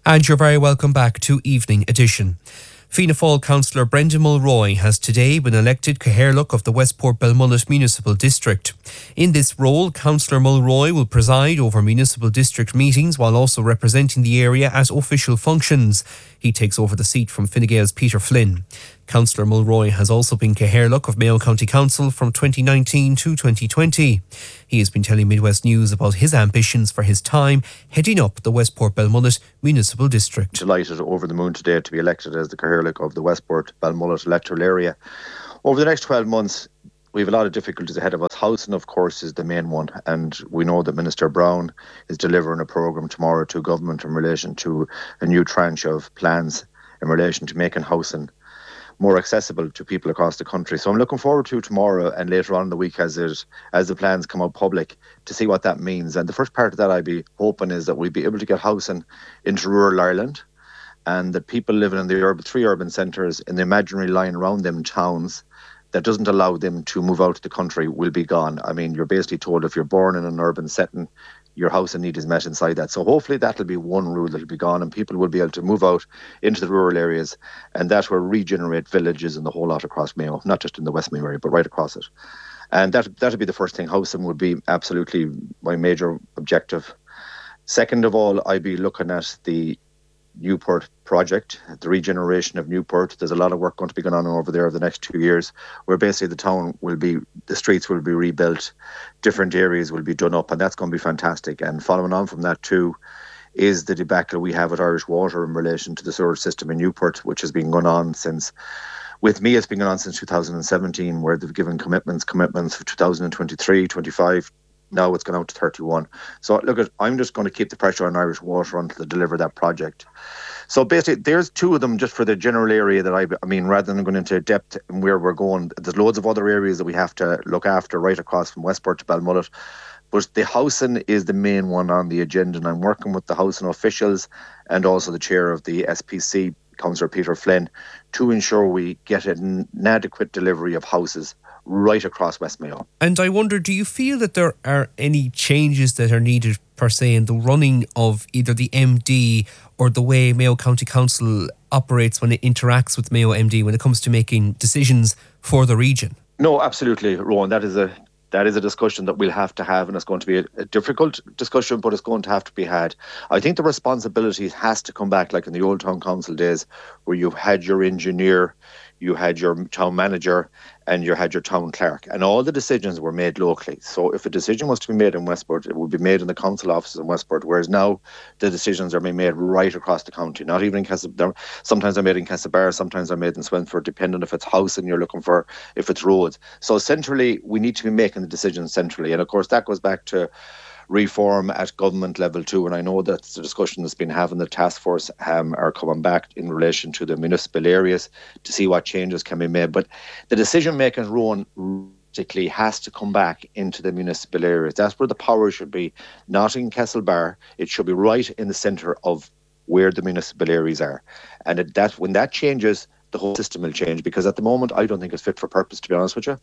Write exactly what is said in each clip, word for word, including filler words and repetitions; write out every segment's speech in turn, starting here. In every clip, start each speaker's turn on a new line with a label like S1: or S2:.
S1: And you're very welcome back to Evening Edition. Fianna Fáil councillor Brendan Mulroy has today been elected Cathaoirleach of the Westport Belmullet Municipal District. In this role, Councillor Mulroy will preside over municipal district meetings while also representing the area at official functions. He takes over the seat from Fine Gael's Peter Flynn. Councillor Mulroy has also been Cathaoirleach of Mayo County Council from twenty nineteen to twenty twenty. He has been telling Midwest News about his ambitions for his time heading up the Westport Belmullet Municipal District.
S2: Delighted over the moon today to be elected as the Cathaoirleach of the Westport Belmullet electoral area. Over the next twelve months, we have a lot of difficulties ahead of us. Housing, of course, is the main one, and we know that Minister Brown is delivering a programme tomorrow to government in relation to a new tranche of plans in relation to making housing more accessible to people across the country. So I'm looking forward to tomorrow and later on in the week as it, as the plans come out public to see what that means. And the first part of that I'd be hoping is that we'd be able to get housing into rural Ireland, and that people living in the urban, three urban centres in the imaginary line around them towns that doesn't allow them to move out of the country will be gone. I mean, you're basically told if you're born in an urban setting, your housing need is met inside that. So hopefully that'll be one rule that'll be gone and people will be able to move out into the rural areas, and that will regenerate villages and the whole lot across Mayo, not just in the West Mayo area, but right across it. And that that'll be the first thing. Housing would be absolutely my major objective. Second of all, I'd be looking at the Newport project, the regeneration of Newport. There's a lot of work going to be going on over there over the next two years, where basically the town will be, the streets will be rebuilt, different areas will be done up, and that's going to be fantastic. And following on from that too is the debacle we have with Irish Water in relation to the sewer system in Newport, which has been going on since, with me it's been going on since two thousand seventeen, where they've given commitments, commitments for two thousand twenty-three, twenty-five, now it's gone out to thirty-one. So look, at, I'm just going to keep the pressure on Irish Water until they deliver that project. So basically, there's two of them just for the general area that I, I mean, rather than going into depth in where we're going, there's loads of other areas that we have to look after right across from Westport to Belmullet. But the housing is the main one on the agenda, and I'm working with the housing officials and also the chair of the S P C, Councillor Peter Flynn, to ensure we get an adequate delivery of houses right across West Mayo.
S1: And I wonder, do you feel that there are any changes that are needed per se in the running of either the M D or the way Mayo County Council operates when it interacts with Mayo M D when it comes to making decisions for the region?
S2: No, absolutely, Rowan. That is a that is a discussion that we'll have to have, and it's going to be a, a difficult discussion, but it's going to have to be had. I think the responsibility has to come back like in the old town council days, where you had your engineer, you had your town manager, and you had your town clerk, and all the decisions were made locally. So if a decision was to be made in Westport, it would be made in the council offices in Westport, whereas now the decisions are being made right across the county, not even in Castlebar. Sometimes they're made in Castlebar, sometimes they're made in Swinford, depending if it's housing you're looking for, if it's roads. So centrally, we need to be making the decisions centrally, and of course that goes back to reform at government level too, and I know that's the discussion that's been having. The task force um, are coming back in relation to the municipal areas to see what changes can be made, but the decision making, Rowan, realistically has to come back into the municipal areas. That's where the power should be, not in Castlebar. It should be right in the centre of where the municipal areas are, and it, that when that changes, the whole system will change, because at the moment I don't think it's fit for purpose, to be honest with you.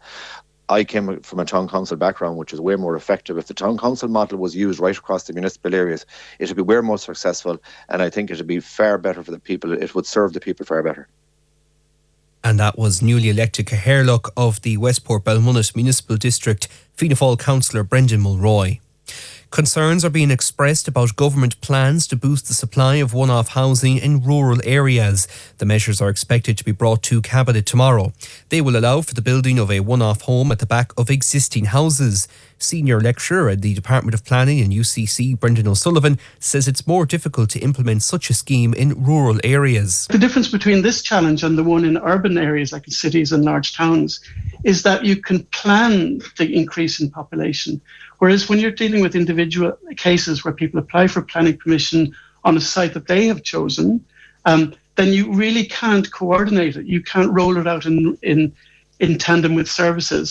S2: I came from a town council background, which is way more effective. If the town council model was used right across the municipal areas, it would be way more successful, and I think it would be far better for the people. It would serve the people far better.
S1: And that was newly elected Cathaoirleach of the Westport Belmullet Municipal District, Fianna Fáil councillor Brendan Mulroy. Concerns are being expressed about government plans to boost the supply of one-off housing in rural areas. The measures are expected to be brought to Cabinet tomorrow. They will allow for the building of a one-off home at the back of existing houses. Senior lecturer at the Department of Planning in U C C, Brendan O'Sullivan, says it's more difficult to implement such a scheme in rural areas.
S3: The difference between this challenge and the one in urban areas like in cities and large towns is that you can plan the increase in population. Whereas when you're dealing with individual cases where people apply for planning permission on a site that they have chosen, um, then you really can't coordinate it. You can't roll it out in, in, in tandem with services.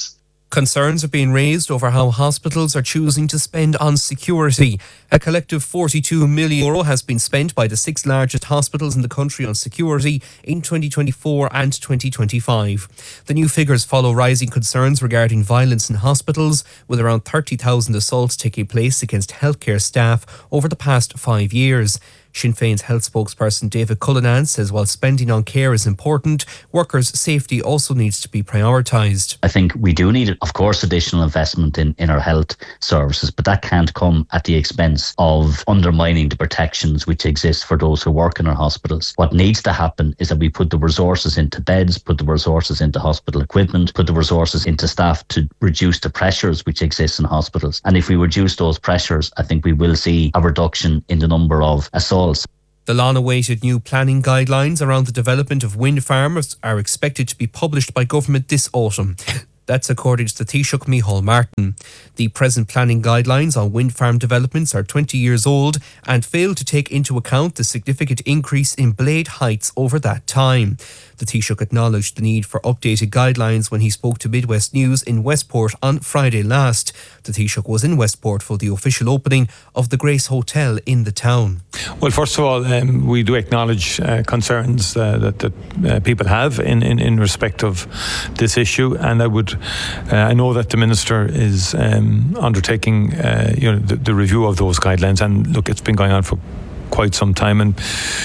S1: Concerns are being raised over how hospitals are choosing to spend on security. A collective forty-two million euro has been spent by the six largest hospitals in the country on security in twenty twenty-four and twenty twenty-five. The new figures follow rising concerns regarding violence in hospitals, with around thirty thousand assaults taking place against healthcare staff over the past five years. Sinn Féin's health spokesperson David Cullinan says while spending on care is important, workers' safety also needs to be prioritised.
S4: I think we do need, of course, additional investment in, in our health services, but that can't come at the expense of undermining the protections which exist for those who work in our hospitals. What needs to happen is that we put the resources into beds, put the resources into hospital equipment, put the resources into staff to reduce the pressures which exist in hospitals. And if we reduce those pressures, I think we will see a reduction in the number of assaults.
S1: The long-awaited new planning guidelines around the development of wind farms are expected to be published by government this autumn. That's according to the Taoiseach Micheál Martin. The present planning guidelines on wind farm developments are twenty years old and fail to take into account the significant increase in blade heights over that time. The Taoiseach acknowledged the need for updated guidelines when he spoke to Midwest News in Westport on Friday last. The Taoiseach was in Westport for the official opening of the Grace Hotel in the town.
S5: Well, first of all, um, we do acknowledge uh, concerns uh, that, that uh, people have in, in, in respect of this issue, and I would, uh, I know that the Minister is um, undertaking uh, you know, the, the review of those guidelines, and look, it's been going on for quite some time, and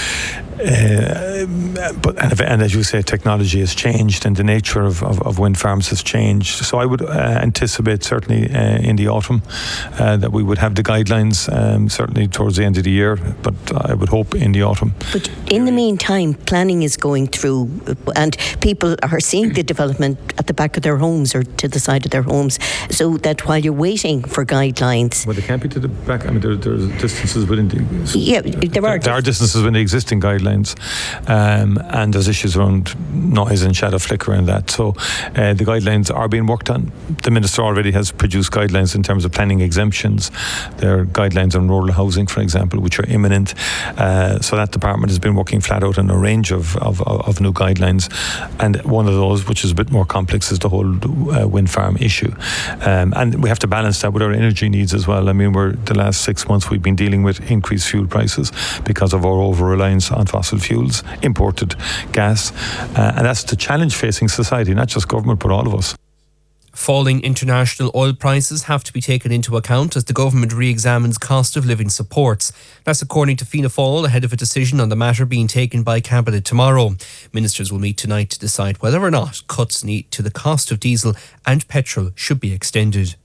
S5: Uh, but and, and as you say, technology has changed and the nature of, of, of wind farms has changed. So I would uh, anticipate certainly uh, in the autumn uh, that we would have the guidelines um, certainly towards the end of the year, but I would hope in the autumn.
S6: But in the meantime, planning is going through and people are seeing the development at the back of their homes or to the side of their homes, so that while you're waiting for guidelines...
S5: Well, they can't be to the back. I mean, there, there's distances within the...
S6: Yeah, there are...
S5: There are distances within the existing guidelines. Um, and there's issues around noise and shadow flicker and that. So uh, the guidelines are being worked on. The Minister already has produced guidelines in terms of planning exemptions. There are guidelines on rural housing, for example, which are imminent. Uh, so that department has been working flat out on a range of, of, of new guidelines. And one of those, which is a bit more complex, is the whole uh, wind farm issue. Um, and we have to balance that with our energy needs as well. I mean, we're the last six months we've been dealing with increased fuel prices because of our over-reliance on fossil fuels, imported gas, uh, and that's the challenge facing society, not just government but all of us.
S1: Falling international oil prices have to be taken into account as the government re-examines cost of living supports. That's according to Fianna Fáil ahead of a decision on the matter being taken by Cabinet tomorrow. Ministers will meet tonight to decide whether or not cuts need to the cost of diesel and petrol should be extended.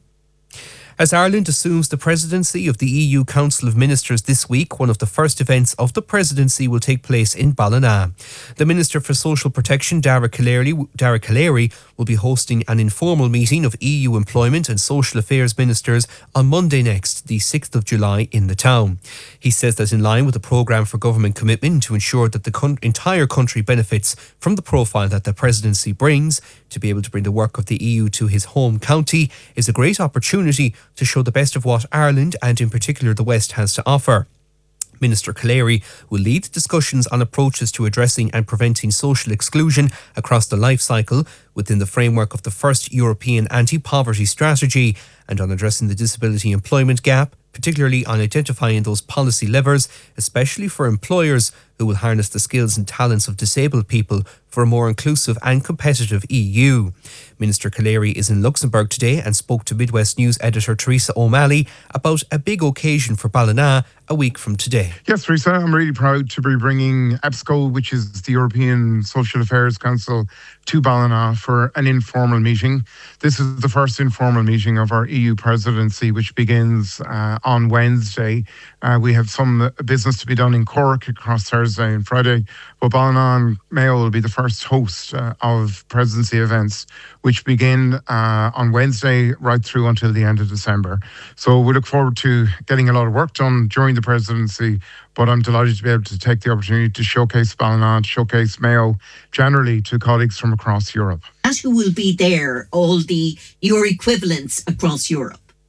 S1: As Ireland assumes the presidency of the E U Council of Ministers this week, one of the first events of the presidency will take place in Ballina. The Minister for Social Protection, Dara Callery, Dara Callery, will be hosting an informal meeting of E U Employment and Social Affairs Ministers on Monday next, the sixth of July, in the town. He says that in line with the programme for government commitment to ensure that the con- entire country benefits from the profile that the presidency brings, to be able to bring the work of the E U to his home county is a great opportunity to show the best of what Ireland and in particular the West has to offer. Minister Callery will lead discussions on approaches to addressing and preventing social exclusion across the life cycle within the framework of the first European anti-poverty strategy and on addressing the disability employment gap, particularly on identifying those policy levers, especially for employers who will harness the skills and talents of disabled people for a more inclusive and competitive E U. Minister Callery is in Luxembourg today and spoke to Midwest News editor Teresa O'Malley about a big occasion for Ballina a week from today.
S7: Yes, Teresa, I'm really proud to be bringing EPSCO, which is the European Social Affairs Council, to Ballina for an informal meeting. This is the first informal meeting of our E U presidency, which begins uh, on Wednesday. Uh, we have some business to be done in Cork across Thursday and Friday, but Ballina and Mayo will be the first host uh, of presidency events, which begin uh, on Wednesday right through until the end of December. So we look forward to getting a lot of work done during the presidency, but I'm delighted to be able to take the opportunity to showcase Ballina, showcase Mayo generally to colleagues from across Europe.
S8: As who will be there, all the your equivalents across Europe?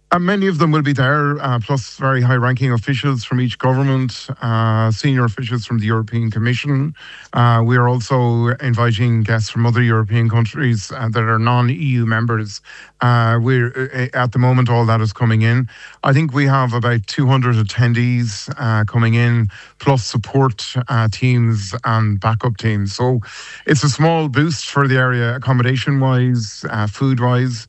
S7: Uh, many of them will be there, uh, plus very high-ranking officials from each government, uh, senior officials from the European Commission. Uh, we are also inviting guests from other European countries uh, that are non-E U members. Uh, we're uh, at the moment, all that is coming in. I think we have about two hundred attendees uh, coming in, plus support uh, teams and backup teams. So it's a small boost for the area, accommodation-wise, uh, food-wise.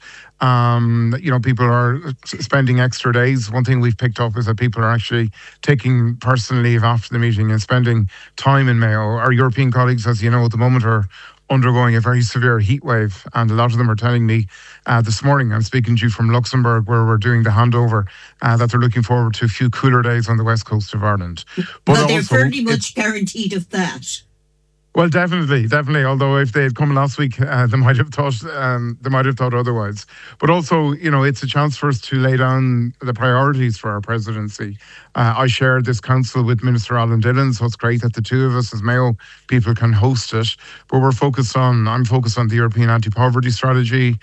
S7: Um, you know, people are spending extra days. One thing we've picked up is that people are actually taking personal leave after the meeting and spending time in Mayo. Our European colleagues, as you know, at the moment are undergoing a very severe heat wave, and a lot of them are telling me uh, this morning, I'm speaking to you from Luxembourg, where we're doing the handover, uh, that they're looking forward to a few cooler days on the west coast of Ireland.
S8: But well, they're fairly much guaranteed of that.
S7: Well, definitely, definitely. Although if they had come last week, uh, they might have thought um, they might have thought otherwise. But also, you know, it's a chance for us to lay down the priorities for our presidency. Uh, I shared this council with Minister Alan Dillon, so it's great that the two of us as Mayo people can host it. But we're focused on, I'm focused on the European anti-poverty strategy,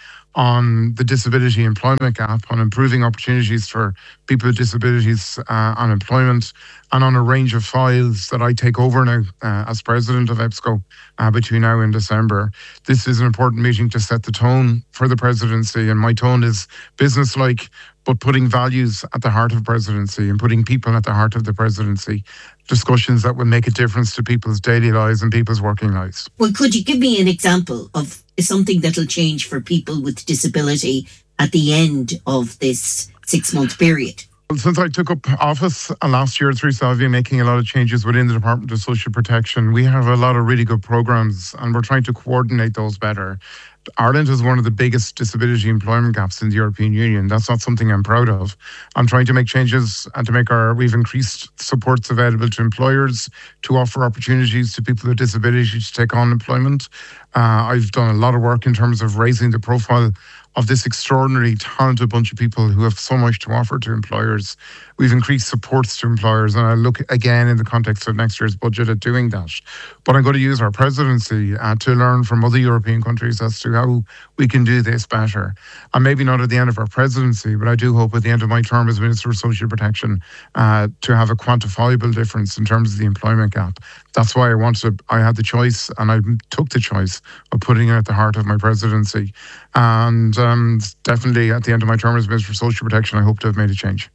S7: on the disability employment gap, on improving opportunities for people with disabilities uh, on employment, and on a range of files that I take over now uh, as president of EBSCO uh, between now and December. This is an important meeting to set the tone for the presidency, and my tone is business-like, but putting values at the heart of presidency and putting people at the heart of the presidency. Discussions that will make a difference to people's daily lives and people's working lives.
S8: Well, could you give me an example of something that'll change for people with disability at the end of this six-month period?
S7: Well, since I took up office uh, last year, Teresa, I've been making a lot of changes within the Department of Social Protection. We have a lot of really good programs, and we're trying to coordinate those better. Ireland has one of the biggest disability employment gaps in the European Union. That's not something I'm proud of. I'm trying to make changes and to make our, we've increased supports available to employers to offer opportunities to people with disabilities to take on employment. Uh, I've done a lot of work in terms of raising the profile of this extraordinarily talented bunch of people who have so much to offer to employers. We've increased supports to employers, and I look again in the context of next year's budget at doing that. But I'm going to use our presidency uh, to learn from other European countries as to how we can do this better. And maybe not at the end of our presidency, but I do hope at the end of my term as Minister of Social Protection uh, to have a quantifiable difference in terms of the employment gap. That's why I wanted, I had the choice, and I took the choice of putting it at the heart of my presidency. And um, definitely at the end of my term as Minister for Social Protection, I hope to have made a change.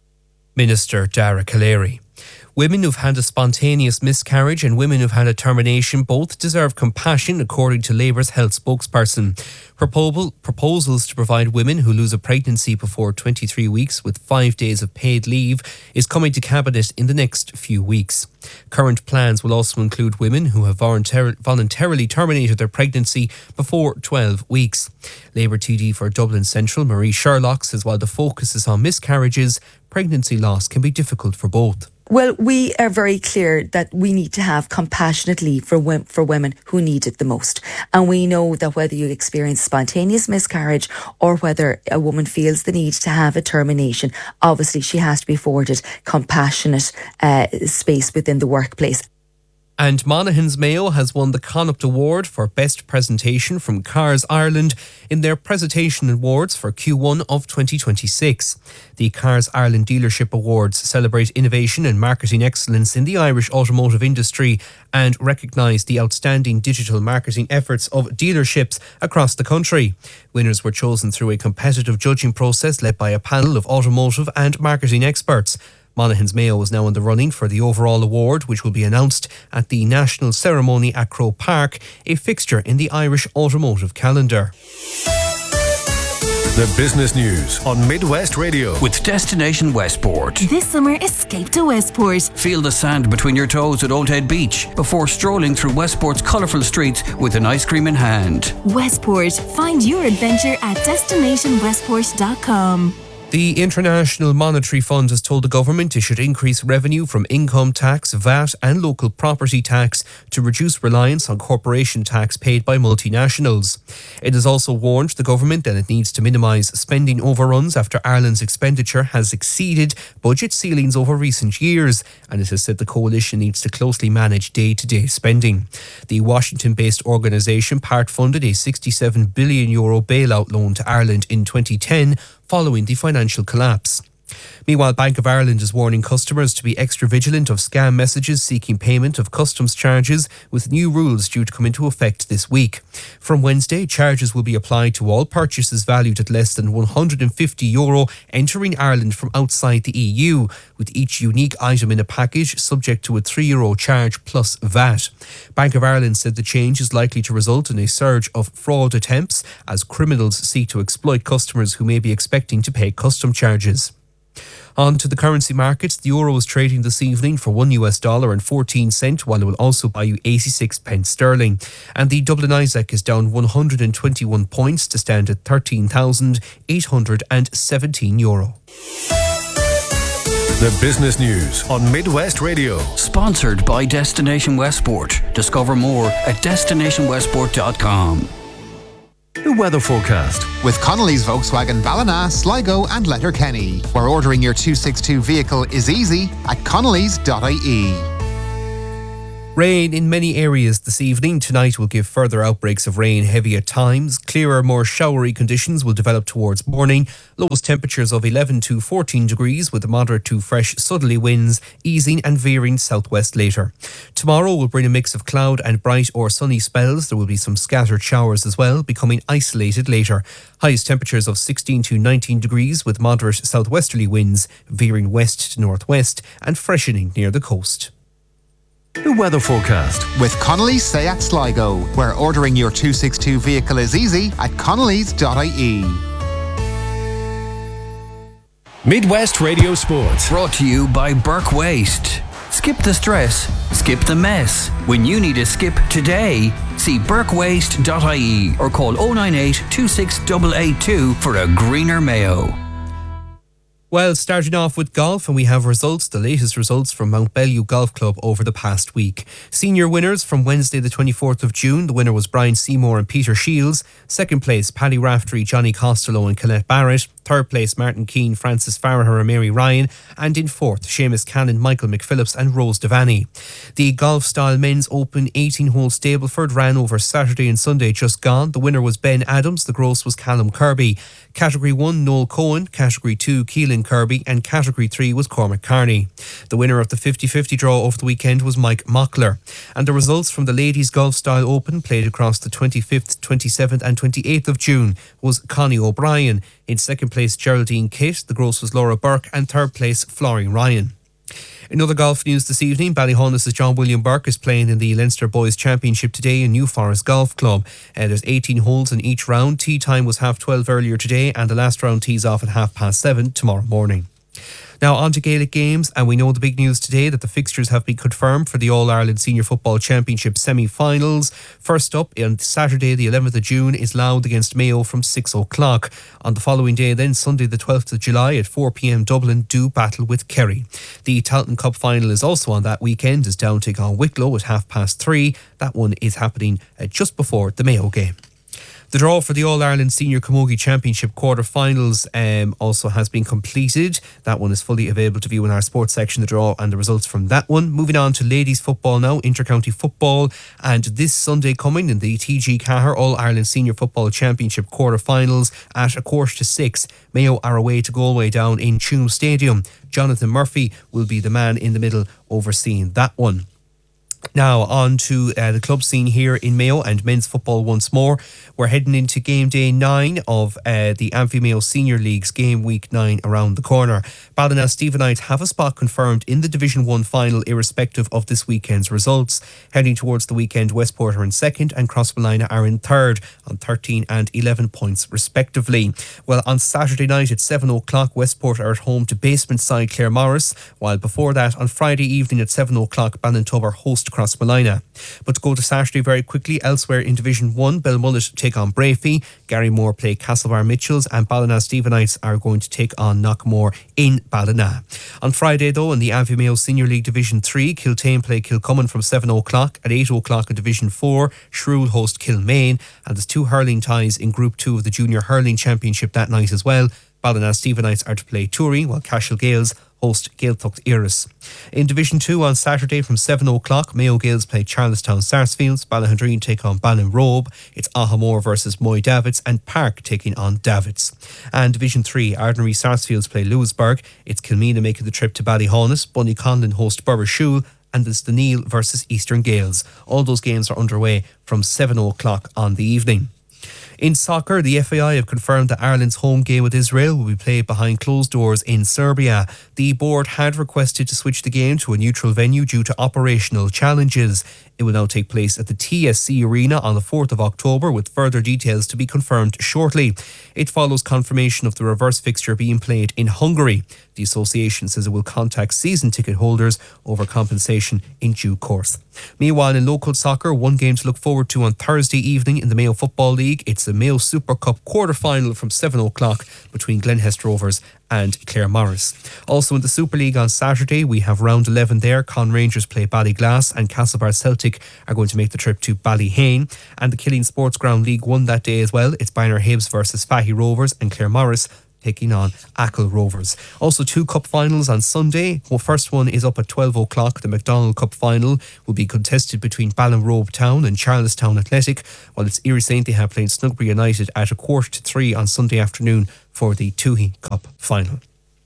S1: Minister Dara Calleary. Women who've had a spontaneous miscarriage and women who've had a termination both deserve compassion, according to Labour's health spokesperson. Proposal, proposals to provide women who lose a pregnancy before twenty-three weeks with five days of paid leave is coming to Cabinet in the next few weeks. Current plans will also include women who have voluntar- voluntarily terminated their pregnancy before twelve weeks. Labour T D for Dublin Central, Marie Sherlock, says while the focus is on miscarriages, pregnancy loss can be difficult for both.
S9: Well, we are very clear that we need to have compassionate leave for w- for women who need it the most. And we know that whether you experience spontaneous miscarriage or whether a woman feels the need to have a termination, obviously she has to be afforded compassionate uh, space within the workplace.
S1: And Monaghan's Mayo has won the Connaught Award for Best Presentation from Cars Ireland in their Presentation Awards for Q one of twenty twenty-six. The Cars Ireland Dealership Awards celebrate innovation and marketing excellence in the Irish automotive industry and recognise the outstanding digital marketing efforts of dealerships across the country. Winners were chosen through a competitive judging process led by a panel of automotive and marketing experts. Monaghan's Mayo is now in the running for the overall award, which will be announced at the national ceremony at Croke Park, a fixture in the Irish automotive calendar.
S10: The business news on Midwest Radio with Destination Westport.
S11: This summer, escape to Westport.
S10: Feel the sand between your toes at Old Head Beach before strolling through Westport's colourful streets with an ice cream in hand.
S11: Westport. Find your adventure at destination westport dot com.
S1: The International Monetary Fund has told the government it should increase revenue from income tax, V A T and local property tax to reduce reliance on corporation tax paid by multinationals. It has also warned the government that it needs to minimise spending overruns after Ireland's expenditure has exceeded budget ceilings over recent years, and it has said the coalition needs to closely manage day-to-day spending. The Washington-based organisation part-funded a sixty-seven billion euro bailout loan to Ireland in twenty ten, following the financial collapse. Meanwhile, Bank of Ireland is warning customers to be extra vigilant of scam messages seeking payment of customs charges, with new rules due to come into effect this week. From Wednesday, charges will be applied to all purchases valued at less than one hundred fifty euro entering Ireland from outside the E U, with each unique item in a package subject to a three euro charge plus V A T. Bank of Ireland said the change is likely to result in a surge of fraud attempts as criminals seek to exploit customers who may be expecting to pay custom charges. On to the currency markets. The euro is trading this evening for one US dollar and fourteen cent, while it will also buy you eighty-six pence sterling. And the Dublin Isaac is down one hundred twenty-one points to stand at thirteen thousand eight hundred seventeen euro.
S12: The business news on Midwest Radio.
S10: Sponsored by Destination Westport. Discover more at destination westport dot com.
S12: The weather forecast
S13: with Connolly's Volkswagen Ballina, Sligo and Letterkenny, where ordering your two sixty-two vehicle is easy at connellys dot I E.
S1: Rain in many areas this evening. Tonight will give further outbreaks of rain, heavy at times. Clearer, more showery conditions will develop towards morning. Lowest temperatures of eleven to fourteen degrees with moderate to fresh southerly winds, easing and veering southwest later. Tomorrow will bring a mix of cloud and bright or sunny spells. There will be some scattered showers as well, becoming isolated later. Highest temperatures of sixteen to nineteen degrees with moderate southwesterly winds, veering west to northwest and freshening near the coast.
S12: The weather forecast
S13: with Connolly's Seat Sligo, where ordering your two sixty-two vehicle is easy at connellys dot I E.
S12: Midwest Radio Sports.
S10: Brought to you by Burke Waste. Skip the stress, skip the mess. When you need a skip today, see burke waste dot I E or call oh nine eight, two six eight eight two for a greener Mayo.
S1: Well, starting off with golf, and we have results, the latest results from Mount Bellew Golf Club over the past week. Senior winners from Wednesday the twenty-fourth of June. The winner was Brian Seymour and Peter Shields. Second place, Paddy Raftery, Johnny Costello and Colette Barrett. Third place, Martin Keane, Francis Farraher and Mary Ryan. And in fourth, Seamus Cannon, Michael McPhillips and Rose Devaney. The Golf Style Men's Open eighteen-hole Stableford ran over Saturday and Sunday just gone. The winner was Ben Adams. The gross was Callum Kirby. Category one, Noel Cohen. Category two, Keelan Kirby. And Category three was Cormac Carney. The winner of the fifty-fifty draw over the weekend was Mike Mockler. And the results from the Ladies Golf Style Open, played across the twenty-fifth, twenty-seventh and twenty-eighth of June, was Connie O'Brien. In second place, Geraldine Kitt. The gross was Laura Burke. And third place, Florrie Ryan. In other golf news this evening, Ballyhonus' John William Burke is playing in the Leinster Boys Championship today in New Forest Golf Club. Uh, there's eighteen holes in each round. Tee time was half twelve earlier today, and the last round tees off at half past seven tomorrow morning. Now on to Gaelic games, and we know the big news today that the fixtures have been confirmed for the All-Ireland Senior Football Championship semi-finals. First up on Saturday the eleventh of June is Louth against Mayo from six o'clock. On the following day then, Sunday the twelfth of July at four p.m. Dublin do battle with Kerry. The Tailteann Cup final is also on that weekend as Down take on Wicklow at half past three. That one is happening uh, just before the Mayo game. The draw for the All-Ireland Senior Camogie Championship quarter-finals um, also has been completed. That one is fully available to view in our sports section, the draw and the results from that one. Moving on to ladies football now, inter-county football. And this Sunday coming in the T G Cahir All-Ireland Senior Football Championship quarter-finals at a quarter to six. Mayo are away to Galway down in Tuam Stadium. Jonathan Murphy will be the man in the middle overseeing that one. Now on to uh, the club scene here in Mayo and men's football once more. We're heading into game day nine of uh, the Amphy Mayo Senior League's game week nine around the corner. Ballina Stephenites have a spot confirmed in the Division one final irrespective of this weekend's results. Heading towards the weekend, Westport are in second and Crossmolina are in third on thirteen and eleven points respectively. Well, on Saturday night at seven o'clock, Westport are at home to basement side Claremorris, while before that on Friday evening at seven o'clock, Ballintober host Crossmolina. But to go to Saturday very quickly, elsewhere in Division one, Belmullet take on Brafey, Garrymore play Castlebar Mitchells, and Ballina Stephenites are going to take on Knockmore in Ballina. On Friday though, in the Amphy Mayo Senior League Division three, Kiltane play Kilcummin from seven o'clock. At eight o'clock in Division four, Shrewd host Kilmaine, and there's two hurling ties in Group two of the Junior Hurling Championship that night as well. Ballina Stephenites are to play Touring, while Cashel Gales host Gaeltacht Iris. In Division two on Saturday from seven o'clock, Mayo Gaels play Charlestown Sarsfields, Ballahondreen take on Ballinrobe, it's Ahamore versus Moy Davids, and Park taking on Davids. And Division three, Ardnary Sarsfields play Lewisburg, it's Kilmena making the trip to Ballyhaunis, Bunnyconlin host Burrishoole, and it's Duneel versus Eastern Gales. All those games are underway from seven o'clock on the evening. In soccer, the F A I have confirmed that Ireland's home game with Israel will be played behind closed doors in Serbia. The board had requested to switch the game to a neutral venue due to operational challenges. It will now take place at the T S C Arena on the fourth of October, with further details to be confirmed shortly. It follows confirmation of the reverse fixture being played in Hungary. The association says it will contact season ticket holders over compensation in due course. Meanwhile, in local soccer, one game to look forward to on Thursday evening in the Mayo Football League. It's the Mayo Super Cup quarter-final from seven o'clock between Glenhest Rovers and Clare Morris. Also in the Super League on Saturday, we have round eleven there. Con Rangers play Ballyglass and Castlebar Celtic are going to make the trip to Ballyhane. And the Killeen Sports Ground League one that day as well. It's Bynner Hibs versus Fahy Rovers and Clare Morris taking on Achill Rovers. Also two cup finals on Sunday. Well, first one is up at twelve o'clock. The McDonald Cup final will be contested between Ballinrobe Town and Charlestown Athletic, while it's Erie Saint they have playing Snugbury United at a quarter to three on Sunday afternoon for the Toohey Cup final.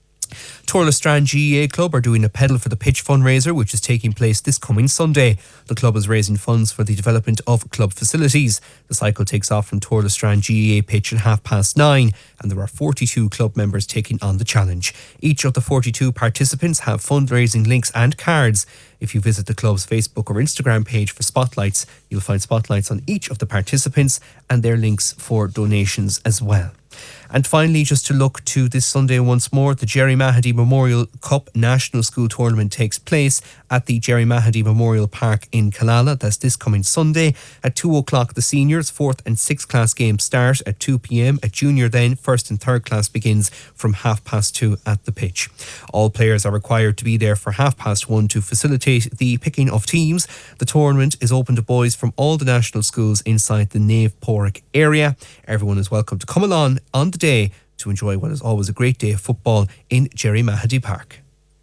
S1: Torlestrand G E A Club are doing a Pedal for the Pitch fundraiser, which is taking place this coming Sunday. The club is raising funds for the development of club facilities. The cycle takes off from Torlestrand G E A pitch at half past nine, and there are forty-two club members taking on the challenge. Each of the forty-two participants have fundraising links and cards. If you visit the club's Facebook or Instagram page for spotlights, you'll find spotlights on each of the participants and their links for donations as well. And finally, just to look to this Sunday once more, the Jerry Mahady Memorial Cup National School Tournament takes place at the Jerry Mahady Memorial Park in Killala. That's this coming Sunday. At two o'clock, the seniors, fourth and sixth class games start at two p.m. At junior then, first and third class begins from half past two at the pitch. All players are required to be there for half past one to facilitate the picking of teams. The tournament is open to boys from all the national schools inside the Nave Porrick area. Everyone is welcome to come along on the day to enjoy what is always a great day of football in Jerry Mahady Park.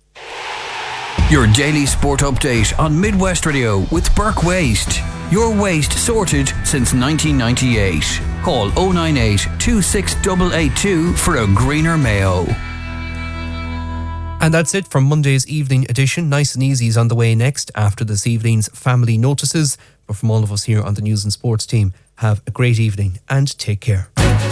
S10: Your daily sport update on Midwest Radio with Burke Waste. Your waste sorted since nineteen ninety-eight. Call oh nine eight, two six eight eight two for a greener Mayo.
S1: And that's it from Monday's evening edition. Nice and easy is on the way next after this evening's family notices. But from all of us here on the News and Sports team, have a great evening and take care.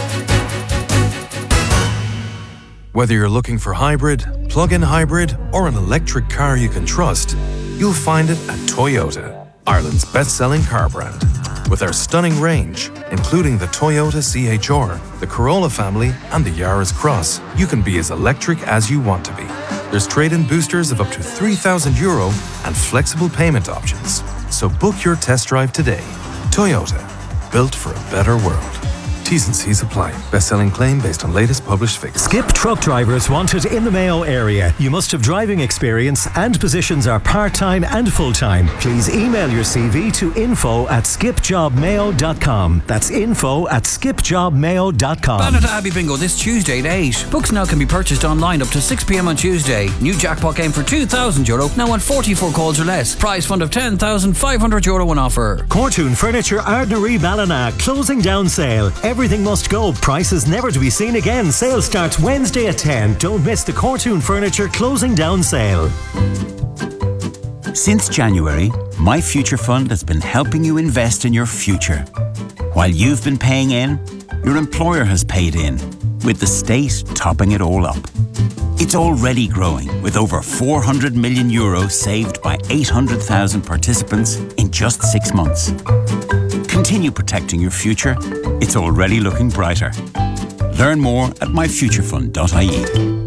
S14: Whether you're looking for hybrid, plug-in hybrid, or an electric car you can trust, you'll find it at Toyota, Ireland's best-selling car brand. With our stunning range, including the Toyota C H R, the Corolla family, and the Yaris Cross, you can be as electric as you want to be. There's trade-in boosters of up to three thousand euro and flexible payment options. So book your test drive today. Toyota, built for a better world. T's and C's apply. Best-selling claim based on latest published figures.
S15: Skip truck drivers wanted in the Mayo area. You must have driving experience and positions are part-time and full-time. Please email your C V to info at skip job mayo dot com. That's info at skip job mayo dot com.
S10: Banat Abbey Bingo this Tuesday at eight. Books now can be purchased online up to six p.m. on Tuesday. New jackpot game for two thousand euro, now on forty-four calls or less. Prize fund of ten thousand five hundred euro on offer.
S15: Cortoon Furniture Ardnary Ballina. Closing down sale. Everything must go. Prices never to be seen again. Sale starts Wednesday at ten. Don't miss the Cortoon Furniture closing down sale.
S16: Since January, My Future Fund has been helping you invest in your future. While you've been paying in, your employer has paid in, with the state topping it all up. It's already growing, with over four hundred million euro saved by eight hundred thousand participants in just six months. Continue protecting your future. It's already looking brighter. Learn more at my future fund dot I E.